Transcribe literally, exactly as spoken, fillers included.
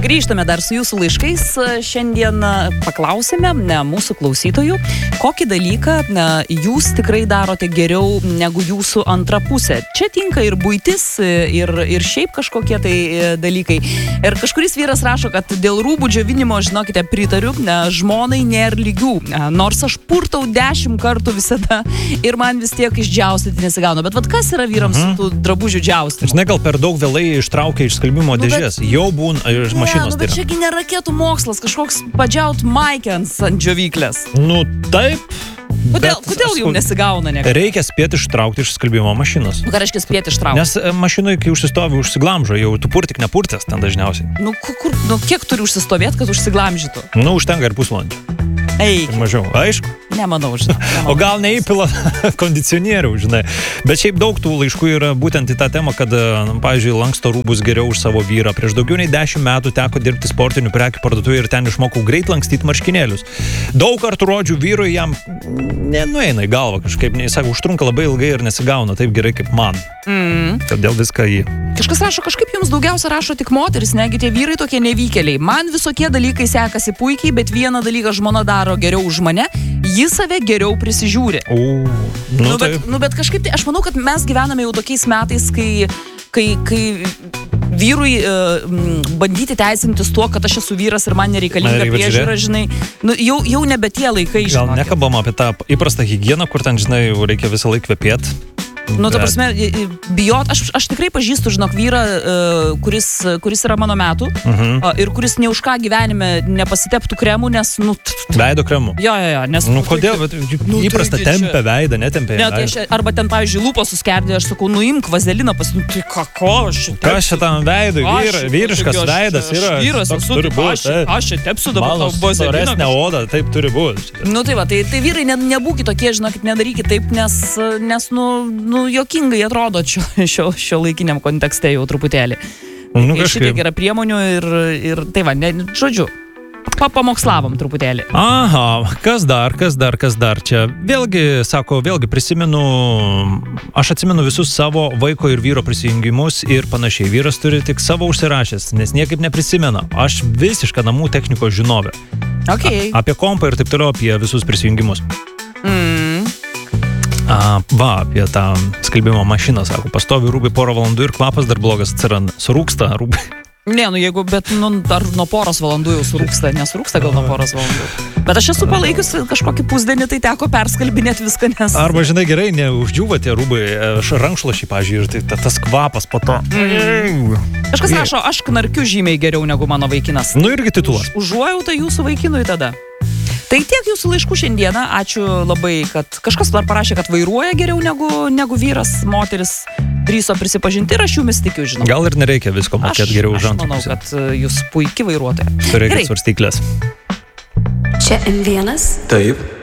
Grįžtame dar su jūsų laiškais. Šiandien paklausėme ne, mūsų klausytojų, kokį dalyką ne, jūs tikrai darote geriau negu jūsų antra pusė. Čia tinka ir buitis, ir, ir šiaip kažkokie tai dalykai. Ir kažkuris vyras rašo, kad dėl rūbų džiovinimo, žinokite, pritariu, ne, žmonai nėra lygių. Nors aš purtau dešimt kartų visada ir man vis tiek išdžiaustyti nesigauna. Bet vat kas yra vyrams mhm. su tų drabužių džiaustymu? Žinai, gal per daug vėlai ištraukia iš skalbimo nu, dėžės. Bet... Jau būna mašinos. Ne, nu, bet čiagi ne raketų mokslas, kažkoks padžiaut maikę ant džiovyklės. Nu, taip. Kodėl, kodėl jau nesigauna niekada? Reikia spėti ištraukti iš skalbimo mašinos. Nu, ką reiškia spėti ištraukti? Nes mašinai, kai užsistovi, užsiglamžo, jau tu purtik nepurtės ten dažniausiai. Nu, kur, nu kiek turi užsistovėti, kad užsiglamžytų? Nu, užtenka ir pusvalandžio. Eik. Mažiau, aišku? Nemanau, žinau. Nemanau. O gal neįpila kondicionierių, žinai. Bet šiaip daug tų laiškų yra būtent į tą temą, kad, pavyzdžiui, lanksto rūbus geriau už savo vyrą. Prieš daugiau nei dešimt metų teko dirbti sportinių prekių parduotuvėje ir ten išmokau greit lankstyti marškinėlius. Daug kartų rodžiu vyrui, jam nenueina į galvą kažkaip, nesako, užtrunka labai ilgai ir nesigauna taip gerai kaip man. Mm. Todėl viską jį. Kažkas rašo, kažkaip jums daugiausia rašo tik moteris, negi tie vyrai tokie nevykėliai. Man visokie dalykai sekasi puikiai, bet vieną dalyką žmona daro geriau už mane, jis save geriau prisižiūri. O, nu, nu, bet, nu, bet kažkaip tai, aš manau, kad mes gyvename jau tokiais metais, kai, kai, kai vyrui uh, bandyti teisintis tuo, kad aš esu vyras ir man nereikalinga priežiūra, žinai, nu, jau, jau nebe tie laikai, žinai. Gal nekalbam apie tą įprastą higieną, kur ten, žinai, reikia visą laiką kvepėti. Nu, ta prasme, bijot, aš, aš tikrai pažįstu, žinok, vyrą, uh, kuris, kuris yra mano metų uh-huh. uh, ir kuris ne už ką gyvenime nepasiteptų kremų, nes, nu... Veido kremų? Jo, jo, jo, nes... Nu, kodėl? Bet, nu, įprasta tai, tempia veidą, netempia. Ne, tai aš, arba ten, pavyzdžiui, lūpos suskerdė, aš sakau, nuimk vazeliną, pas... Nu, tai ką, ko aš čia tepsiu? Kas čia tam veidui? Vyr, vyriškas aš, veidas yra. Aš vyras esu, tai aš, aš čia tepsiu dabar tau vazeliną. Mano oda, taip turi būti. Nu, tai va, tai, tai vyrai ne, nebūkit tokie, žinokit, nedarykit taip, nes, nes nu, nu, jokingai atrodo. Rodo šio, šio, šio laikiniam kontekste jau truputėlį. Nu, šitiek yra priemonių ir, ir tai va, ne, žodžiu, papamoksslavom truputėlį. Aha, kas dar, kas dar, kas dar čia? Vėlgi, sako, vėlgi prisimenu, aš atsimenu visus savo vaiko ir vyro prisijungimus ir panašiai. Vyras turi tik savo užsirašęs, nes niekaip neprisimena. Aš visiška namų technikos žinovė. Okay. A, apie kompą ir taip toliau, apie visus prisijungimus. Mm. A, va, apie tą skalbimo mašiną, sako, pastovi rūbai porą valandų ir kvapas dar blogas atsiranda. Surūksta rūbai. Ne, nu jeigu, bet nu, dar nuo poros valandų jau surūksta, nesurūksta gal nuo poros valandų. Bet aš esu palaikius kažkokį pusdienį, tai teko perskalbinėti viską, nes... Arba, žinai, gerai, neuždžiūva tie rūbai, rankšluosčiai, pavyzdžiui, ir tai tas kvapas po to. Mm. Kažkas rašo, aš knarkiu žymiai geriau negu mano vaikinas. Nu irgi titulas. Už, užuojautą jūsų vaikinui tada. Tai tiek jūsų laiškų šiandieną. Ačiū labai, kad kažkas dar parašė, kad vairuoja geriau negu, negu vyras, moteris drįso prisipažinti ir aš jumis tikiu, žinau. Gal ir nereikia visko mokėti geriau už antrą pusę. Aš manau, kad jūs puikiai vairuotojai. Turėkit svarstyklės. Čia M vienas. Taip.